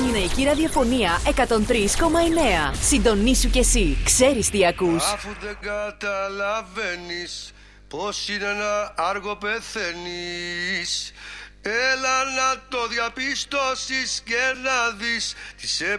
Ελληνική ραδιοφωνία 103,9. Συντονίσου κι εσύ. Ξέρεις τι ακούς. Αφού δεν καταλαβαίνεις πως είναι ένα άργο πεθαίνεις, έλα να το διαπιστώσεις και να δεις τις